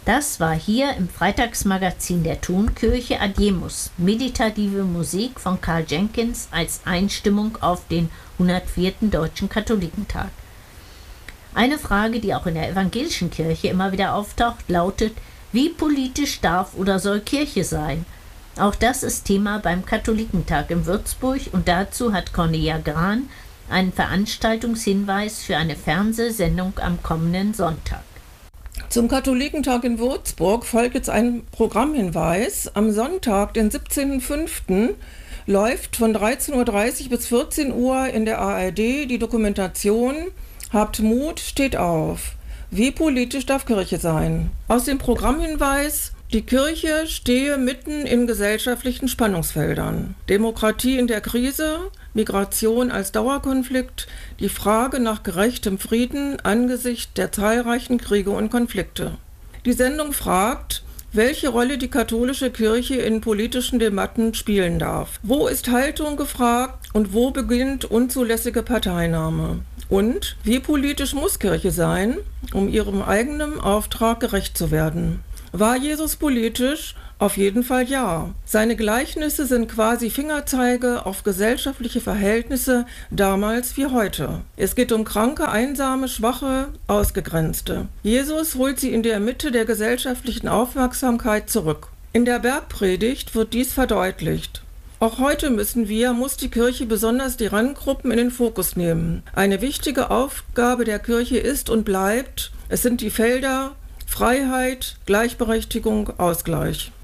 Das war hier im Freitagsmagazin der Tonkirche Adiemus, meditative Musik von Karl Jenkins als Einstimmung auf den 104. Deutschen Katholikentag. Eine Frage, die auch in der evangelischen Kirche immer wieder auftaucht, lautet: Wie politisch darf oder soll Kirche sein? Auch das ist Thema beim Katholikentag in Würzburg und dazu hat Cornelia Gran einen Veranstaltungshinweis für eine Fernsehsendung am kommenden Sonntag. Zum Katholikentag in Würzburg folgt jetzt ein Programmhinweis. Am Sonntag, den 17.05., läuft von 13.30 Uhr bis 14 Uhr in der ARD die Dokumentation Habt Mut, steht auf. Wie politisch darf Kirche sein? Aus dem Programmhinweis: Die Kirche stehe mitten in gesellschaftlichen Spannungsfeldern. Demokratie in der Krise, Migration als Dauerkonflikt, die Frage nach gerechtem Frieden angesichts der zahlreichen Kriege und Konflikte. Die Sendung fragt, welche Rolle die katholische Kirche in politischen Debatten spielen darf. Wo ist Haltung gefragt und wo beginnt unzulässige Parteinahme? Und wie politisch muss Kirche sein, um ihrem eigenen Auftrag gerecht zu werden? War Jesus politisch? Auf jeden Fall ja. Seine Gleichnisse sind quasi Fingerzeige auf gesellschaftliche Verhältnisse damals wie heute. Es geht um Kranke, Einsame, Schwache, Ausgegrenzte. Jesus holt sie in der Mitte der gesellschaftlichen Aufmerksamkeit zurück. In der Bergpredigt wird dies verdeutlicht. Auch heute muss die Kirche besonders die Randgruppen in den Fokus nehmen. Eine wichtige Aufgabe der Kirche ist und bleibt: Es sind die Felder Freiheit, Gleichberechtigung, Ausgleich.